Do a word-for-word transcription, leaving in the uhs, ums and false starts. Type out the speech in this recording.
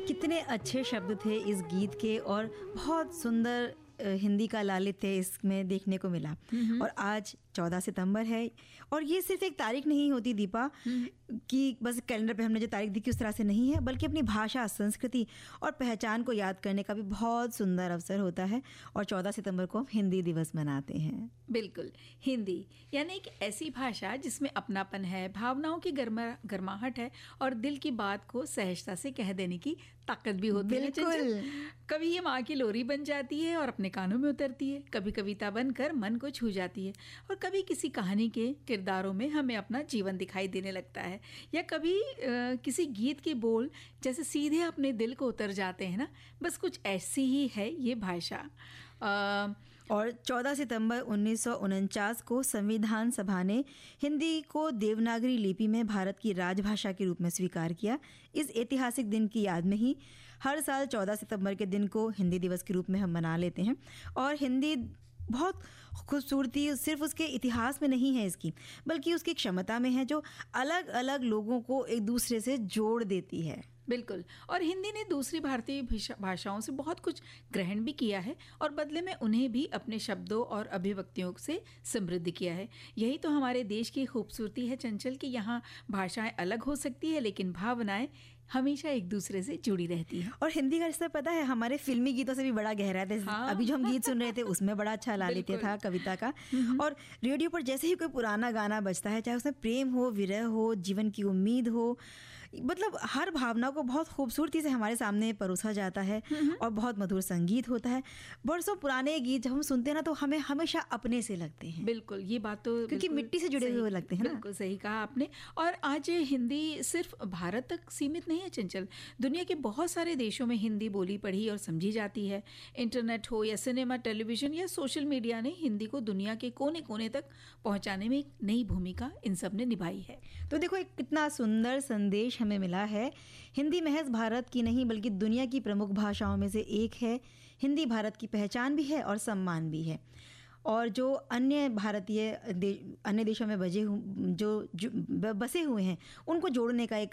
कितने अच्छे शब्द थे इस गीत के और बहुत सुंदर अ, हिंदी का लालित्य इसमें देखने को मिला। और आज चौदह सितंबर है और ये सिर्फ एक तारीख नहीं होती दीपा कि बस कैलेंडर पे हमने जो तारीख देखी उस तरह से नहीं है, बल्कि अपनी भाषा, संस्कृति और पहचान को याद करने का भी बहुत सुंदर अवसर होता है। और चौदह सितंबर को हम हिंदी दिवस मनाते हैं। बिल्कुल, हिंदी यानी एक ऐसी भाषा जिसमें अपनापन है, भावनाओं की गर्मा गर्माहट है और दिल की बात को सहजता से कह देने की ताकत भी होती है। बिल्कुल। कभी ये माँ की लोरी बन जाती है और अपने कानों में उतरती है, कभी कविता बनकर मन को छू जाती है और कभी किसी कहानी के किरदारों में हमें अपना जीवन दिखाई देने लगता है, या कभी आ, किसी गीत के बोल जैसे सीधे अपने दिल को उतर जाते हैं ना। बस कुछ ऐसी ही है ये भाषा। आ, और चौदह सितंबर उन्नीस सौ उनचास को संविधान सभा ने हिंदी को देवनागरी लिपि में भारत की राजभाषा के रूप में स्वीकार किया। इस ऐतिहासिक दिन की याद में ही हर साल चौदह सितंबर के दिन को हिंदी दिवस के रूप में हम मना लेते हैं। और हिंदी बहुत खूबसूरती सिर्फ उसके इतिहास में नहीं है इसकी, बल्कि उसकी क्षमता में है जो अलग अलग लोगों को एक दूसरे से जोड़ देती है। बिल्कुल। और हिंदी ने दूसरी भारतीय भाषाओं से बहुत कुछ ग्रहण भी किया है और बदले में उन्हें भी अपने शब्दों और अभिव्यक्तियों से समृद्ध किया है। यही तो हमारे देश की खूबसूरती है चंचल, कि यहाँ भाषाएं अलग हो सकती है लेकिन भावनाएं हमेशा एक दूसरे से जुड़ी रहती है। और हिंदी का रिश्ता पता है हमारे फिल्मी गीतों से भी बड़ा गहरा है। हाँ। अभी जो हम गीत सुन रहे थे उसमें बड़ा अच्छा लालित्य था कविता का। और रेडियो पर जैसे ही कोई पुराना गाना बजता है, चाहे उसमें प्रेम हो, विरह हो, जीवन की उम्मीद हो, मतलब हर भावना को बहुत खूबसूरती से हमारे सामने परोसा जाता है और बहुत मधुर संगीत होता है। बरसों पुराने गीत जब हम सुनते हैं ना तो हमें हमेशा अपने से लगते हैं। बिल्कुल, ये बात तो क्योंकि मिट्टी से जुड़े हुए लगते हैं ना। बिल्कुल सही कहा आपने। और आज हिंदी सिर्फ भारत तक सीमित नहीं है चंचल, दुनिया के बहुत सारे देशों में हिंदी बोली पढ़ी और समझी जाती है। इंटरनेट हो या सिनेमा, टेलीविजन या सोशल मीडिया ने हिंदी को दुनिया के कोने कोने तक पहुंचाने में एक नई भूमिका इन सब ने निभाई है। तो देखो एक कितना सुंदर संदेश हमें मिला है। हिंदी महज भारत की नहीं बल्कि दुनिया की प्रमुख भाषाओं में से एक है। हिंदी भारत की पहचान भी है और सम्मान भी है। और जो अन्य भारतीय दे, अन्य देशों में बजे जो, जो बसे हुए हैं उनको जोड़ने का एक